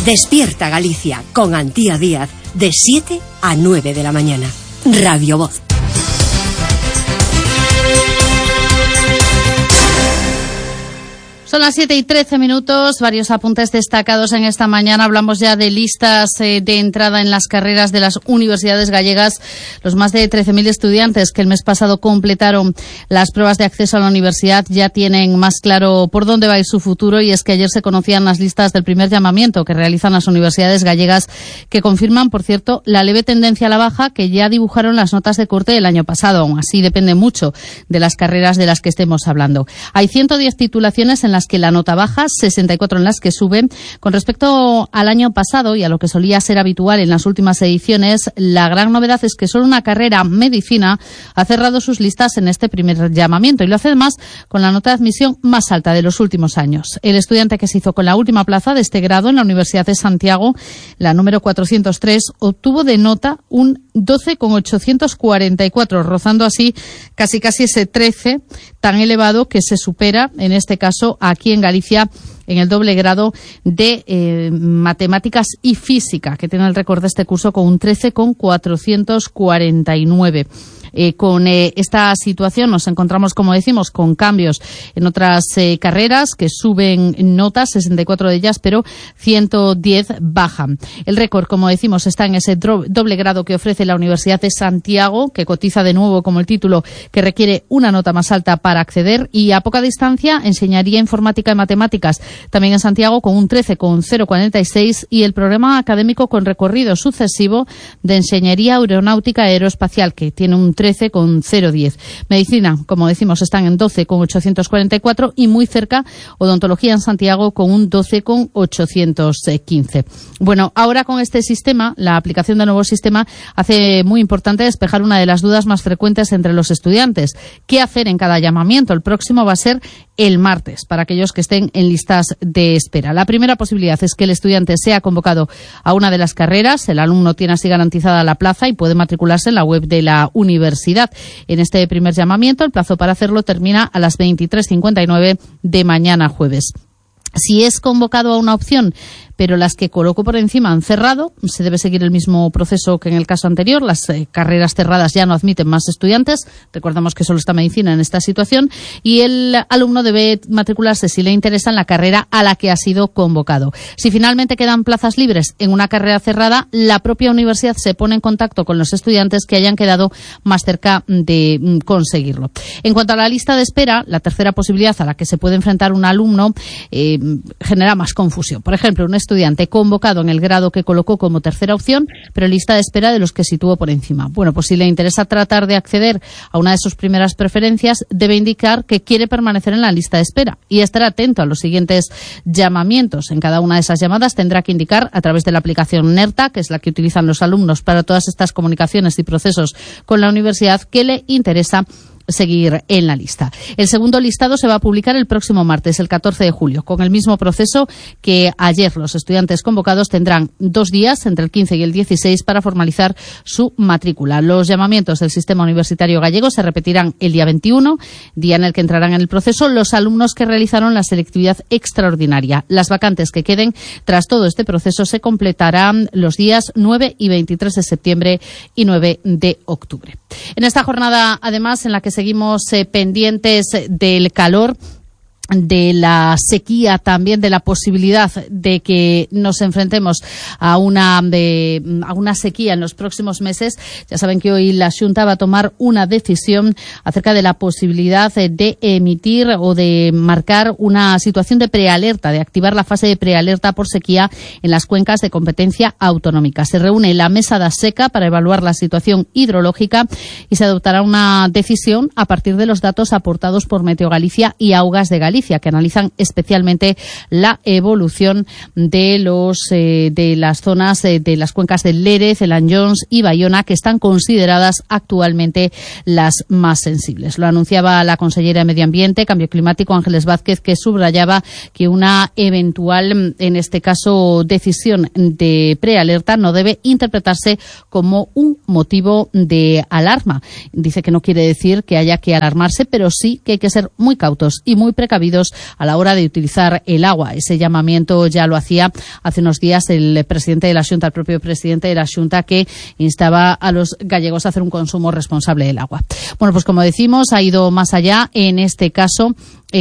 Despierta Galicia con Antía Díaz de 7 a 9 de la mañana. Radio Voz. Son las 7:13, varios apuntes destacados en esta mañana. Hablamos ya de listas de entrada en las carreras de las universidades gallegas. Los más de 13.000 estudiantes que el mes pasado completaron las pruebas de acceso a la universidad ya tienen más claro por dónde va a ir su futuro, y es que ayer se conocían las listas del primer llamamiento que realizan las universidades gallegas, que confirman, por cierto, la leve tendencia a la baja que ya dibujaron las notas de corte del año pasado. Aún así, depende mucho de las carreras de las que estemos hablando. Hay 110 titulaciones en las que la nota baja, 64 en las que sube. Con respecto al año pasado y a lo que solía ser habitual en las últimas ediciones, la gran novedad es que solo una carrera, medicina, ha cerrado sus listas en este primer llamamiento, y lo hace además con la nota de admisión más alta de los últimos años. El estudiante que se hizo con la última plaza de este grado en la Universidad de Santiago, la número 403, obtuvo de nota un 12,844, rozando así casi ese 13 tan elevado que se supera, en este caso, aquí en Galicia, en el doble grado de matemáticas y física, que tiene el récord de este curso con un 13,449. Con esta situación nos encontramos, como decimos, con cambios en otras carreras que suben notas, 64 de ellas, pero 110 bajan. El récord, como decimos, está en ese doble grado que ofrece la Universidad de Santiago, que cotiza de nuevo como el título que requiere una nota más alta para acceder, y a poca distancia enseñaría informática y matemáticas, también en Santiago, con un 13,046, y el programa académico con recorrido sucesivo de enseñería aeronáutica aeroespacial, que tiene un 13,010. Medicina, como decimos, están en 12,844, y muy cerca odontología en Santiago con un 12,815. Bueno, ahora con este sistema, la aplicación del nuevo sistema, hace muy importante despejar una de las dudas más frecuentes entre los estudiantes: ¿qué hacer en cada llamamiento? El próximo va a ser el martes, para aquellos que estén en listas de espera. La primera posibilidad es que el estudiante sea convocado a una de las carreras. El alumno tiene así garantizada la plaza y puede matricularse en la web de la universidad. En este primer llamamiento, el plazo para hacerlo termina a las 23:59 de mañana jueves. Si es convocado a una opción, pero las que colocó por encima han cerrado, se debe seguir el mismo proceso que en el caso anterior. Las carreras cerradas ya no admiten más estudiantes. Recordamos que solo está medicina en esta situación, y el alumno debe matricularse, si le interesa, en la carrera a la que ha sido convocado. Si finalmente quedan plazas libres en una carrera cerrada, la propia universidad se pone en contacto con los estudiantes que hayan quedado más cerca de conseguirlo. En cuanto a la lista de espera, la tercera posibilidad a la que se puede enfrentar un alumno genera más confusión. Por ejemplo, un estudiante convocado en el grado que colocó como tercera opción, pero lista de espera de los que situó por encima. Bueno, pues si le interesa tratar de acceder a una de sus primeras preferencias, debe indicar que quiere permanecer en la lista de espera y estar atento a los siguientes llamamientos. En cada una de esas llamadas tendrá que indicar, a través de la aplicación NERTA, que es la que utilizan los alumnos para todas estas comunicaciones y procesos con la universidad, que le interesa seguir en la lista. El segundo listado se va a publicar el próximo martes, el 14 de julio. Con el mismo proceso que ayer, los estudiantes convocados tendrán 2 días, entre el 15 y el 16, para formalizar su matrícula. Los llamamientos del sistema universitario gallego se repetirán el día 21, día en el que entrarán en el proceso los alumnos que realizaron la selectividad extraordinaria. Las vacantes que queden tras todo este proceso se completarán los días 9 y 23 de septiembre y 9 de octubre. En esta jornada, además, en la que seguimos pendientes del calor, de la sequía, también de la posibilidad de que nos enfrentemos a una sequía en los próximos meses. Ya saben que hoy la Xunta va a tomar una decisión acerca de la posibilidad de emitir o de marcar una situación de prealerta, de activar la fase de prealerta por sequía en las cuencas de competencia autonómica. Se reúne la mesa da seca para evaluar la situación hidrológica y se adoptará una decisión a partir de los datos aportados por Meteo Galicia y Augas de Galicia, que analizan especialmente la evolución de las zonas de las cuencas del Lérez, el Anyons y Bayona, que están consideradas actualmente las más sensibles. Lo anunciaba la consellera de Medio Ambiente, Cambio Climático, Ángeles Vázquez, que subrayaba que una eventual, en este caso, decisión de prealerta no debe interpretarse como un motivo de alarma. Dice que no quiere decir que haya que alarmarse, pero sí que hay que ser muy cautos y muy precavidos precavidos a la hora de utilizar el agua. Ese llamamiento ya lo hacía hace unos días el presidente de la Xunta, el propio presidente de la Xunta, que instaba a los gallegos a hacer un consumo responsable del agua. Bueno, pues como decimos, ha ido más allá, en este caso,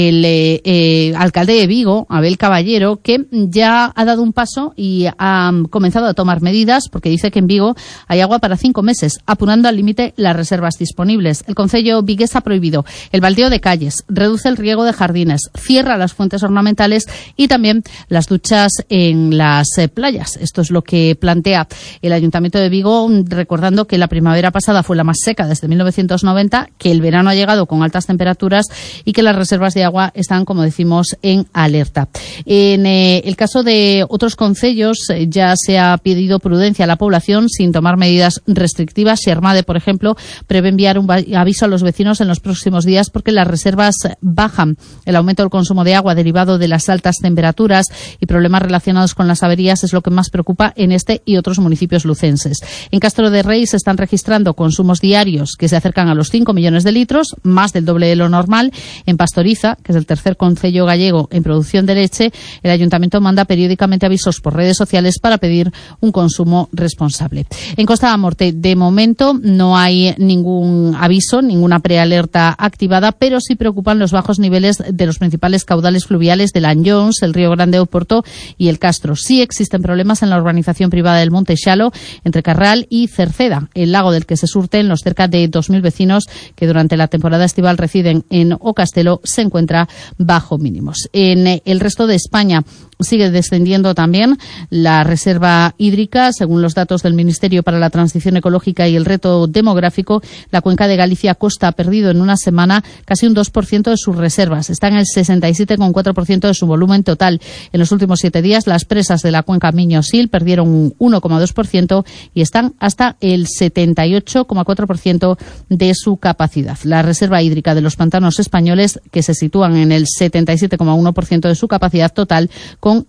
el alcalde de Vigo, Abel Caballero, que ya ha dado un paso y ha comenzado a tomar medidas, porque dice que en Vigo hay agua para 5 meses, apurando al límite las reservas disponibles. El concello vigués ha prohibido el baldeo de calles, reduce el riego de jardines, cierra las fuentes ornamentales y también las duchas en las playas. Esto es lo que plantea el Ayuntamiento de Vigo, recordando que la primavera pasada fue la más seca desde 1990, que el verano ha llegado con altas temperaturas y que las reservas de agua están, como decimos, en alerta. En el caso de otros concellos, ya se ha pedido prudencia a la población sin tomar medidas restrictivas. Xermade, por ejemplo, prevé enviar un aviso a los vecinos en los próximos días porque las reservas bajan. El aumento del consumo de agua derivado de las altas temperaturas y problemas relacionados con las averías es lo que más preocupa en este y otros municipios lucenses. En Castro de Rei se están registrando consumos diarios que se acercan a los 5 millones de litros, más del doble de lo normal. En Pastoriza, que es el tercer concello gallego en producción de leche, el ayuntamiento manda periódicamente avisos por redes sociales para pedir un consumo responsable. En Costa da Morte, de momento, no hay ningún aviso, ninguna prealerta activada, pero sí preocupan los bajos niveles de los principales caudales fluviales del Anyons, el Río Grande do Porto y el Castro. Sí existen problemas en la urbanización privada del Monte Xalo, entre Carral y Cerceda, el lago del que se surten los cerca de 2.000 vecinos que durante la temporada estival residen en O Castelo, se encuentra bajo mínimos. En el resto de España sigue descendiendo también la reserva hídrica. Según los datos del Ministerio para la Transición Ecológica y el Reto Demográfico, la cuenca de Galicia-Costa ha perdido en una semana casi un 2% de sus reservas. Está en el 67,4% de su volumen total. En los últimos 7 días, las presas de la cuenca Miño-Sil perdieron un 1,2% y están hasta el 78,4% de su capacidad. La reserva hídrica de los pantanos españoles, que se sitúan en el 77,1% de su capacidad total, con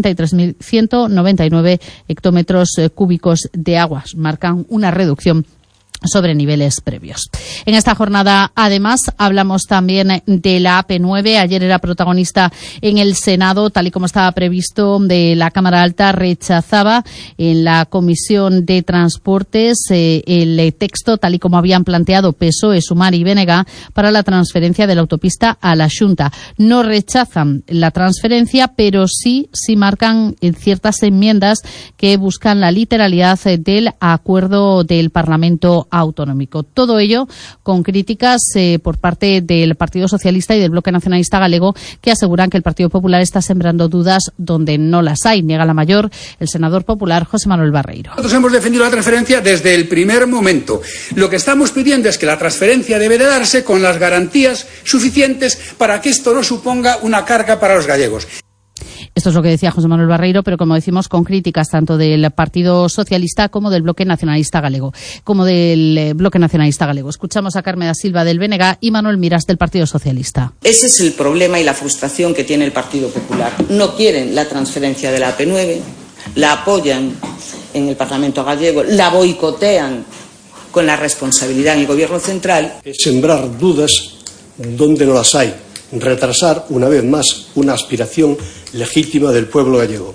43.199 hectómetros cúbicos de agua. Marcan una reducción sobre niveles previos. En esta jornada, además, hablamos también de la AP9. Ayer era protagonista en el Senado, tal y como estaba previsto, de la Cámara Alta. Rechazaba en la Comisión de Transportes el texto, tal y como habían planteado PSOE, Sumar y BNG, para la transferencia de la autopista a la Xunta. No rechazan la transferencia, pero sí marcan ciertas enmiendas que buscan la literalidad del acuerdo del Parlamento autonómico. Todo ello con críticas por parte del Partido Socialista y del Bloque Nacionalista Galego, que aseguran que el Partido Popular está sembrando dudas donde no las hay. Niega la mayor el senador popular José Manuel Barreiro. Nosotros hemos defendido la transferencia desde el primer momento. Lo que estamos pidiendo es que la transferencia debe de darse con las garantías suficientes para que esto no suponga una carga para los gallegos. Esto es lo que decía José Manuel Barreiro, pero como decimos, con críticas tanto del Partido Socialista como del Bloque Nacionalista Galego. Escuchamos a Carmen da Silva del BNG y Manuel Miras del Partido Socialista. Ese es el problema y la frustración que tiene el Partido Popular. No quieren la transferencia de la AP9, la apoyan en el Parlamento gallego, la boicotean con la responsabilidad en el Gobierno central. Sembrar dudas donde no las hay. Retrasar, una vez más, una aspiración legítima del pueblo gallego.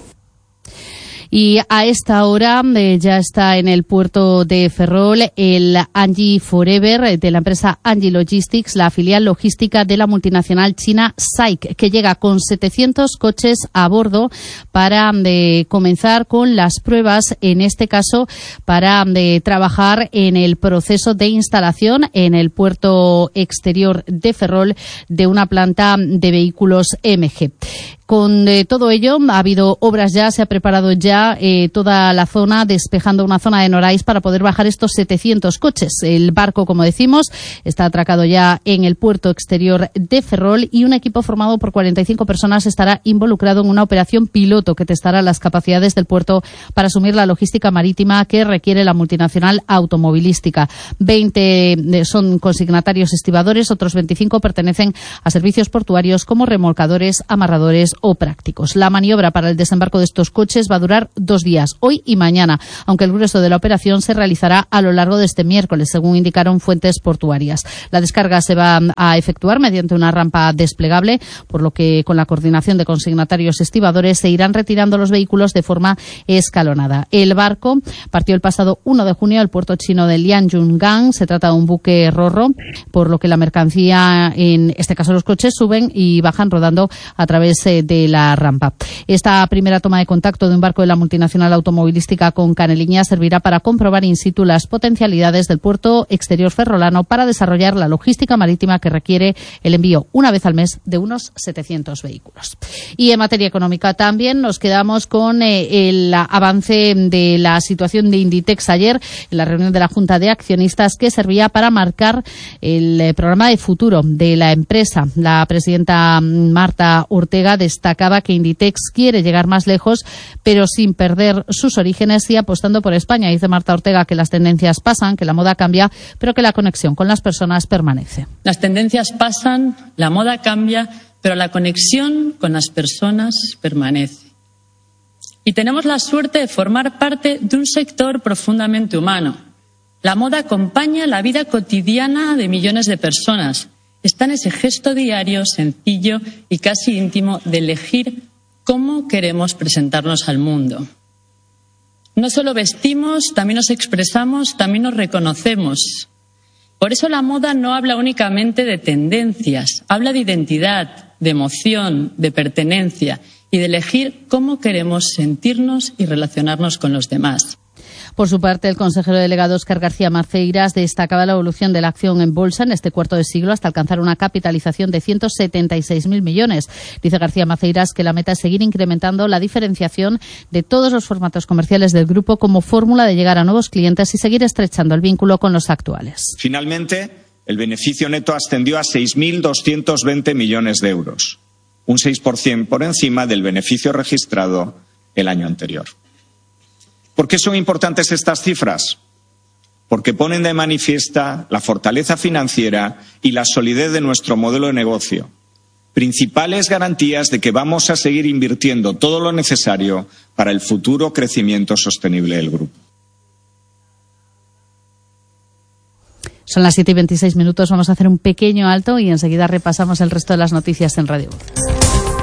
Y a esta hora ya está en el puerto de Ferrol el Angie Forever de la empresa Angie Logistics, la filial logística de la multinacional china SAIC, que llega con 700 coches a bordo para comenzar con las pruebas, en este caso para trabajar en el proceso de instalación en el puerto exterior de Ferrol de una planta de vehículos MG. Con todo ello, ha habido obras ya, se ha preparado ya toda la zona, despejando una zona de Norais para poder bajar estos 700 coches. El barco, como decimos, está atracado ya en el puerto exterior de Ferrol y un equipo formado por 45 personas estará involucrado en una operación piloto que testará las capacidades del puerto para asumir la logística marítima que requiere la multinacional automovilística. 20 son consignatarios estibadores, otros 25 pertenecen a servicios portuarios como remolcadores, amarradores o prácticos. La maniobra para el desembarco de estos coches va a durar 2 días, hoy y mañana, aunque el grueso de la operación se realizará a lo largo de este miércoles, según indicaron fuentes portuarias. La descarga se va a efectuar mediante una rampa desplegable, por lo que con la coordinación de consignatarios estibadores se irán retirando los vehículos de forma escalonada. El barco partió el pasado 1 de junio del puerto chino de Lianyungang. Se trata de un buque ro-ro, por lo que la mercancía, en este caso los coches, suben y bajan rodando a través de la rampa. Esta primera toma de contacto de un barco de la multinacional automovilística con Caneliña servirá para comprobar in situ las potencialidades del puerto exterior ferrolano para desarrollar la logística marítima que requiere el envío una vez al mes de unos 700 vehículos. Y en materia económica también nos quedamos con el avance de la situación de Inditex ayer en la reunión de la Junta de Accionistas, que servía para marcar el programa de futuro de la empresa. La presidenta Marta Ortega destacaba que Inditex quiere llegar más lejos, pero sin perder sus orígenes y apostando por España. Dice Marta Ortega que las tendencias pasan, que la moda cambia, pero que la conexión con las personas permanece. Las tendencias pasan, la moda cambia, pero la conexión con las personas permanece. Y tenemos la suerte de formar parte de un sector profundamente humano. La moda acompaña la vida cotidiana de millones de personas. Está en ese gesto diario, sencillo y casi íntimo de elegir cómo queremos presentarnos al mundo. No solo vestimos, también nos expresamos, también nos reconocemos. Por eso la moda no habla únicamente de tendencias, habla de identidad, de emoción, de pertenencia y de elegir cómo queremos sentirnos y relacionarnos con los demás. Por su parte, el consejero delegado Óscar García Maceiras destacaba la evolución de la acción en bolsa en este cuarto de siglo hasta alcanzar una capitalización de 176.000 millones. Dice García Maceiras que la meta es seguir incrementando la diferenciación de todos los formatos comerciales del grupo como fórmula de llegar a nuevos clientes y seguir estrechando el vínculo con los actuales. Finalmente, el beneficio neto ascendió a 6.220 millones de euros, un 6% por encima del beneficio registrado el año anterior. ¿Por qué son importantes estas cifras? Porque ponen de manifiesta la fortaleza financiera y la solidez de nuestro modelo de negocio, principales garantías de que vamos a seguir invirtiendo todo lo necesario para el futuro crecimiento sostenible del grupo. Son las 7:26, vamos a hacer un pequeño alto y enseguida repasamos el resto de las noticias en Radio Voz.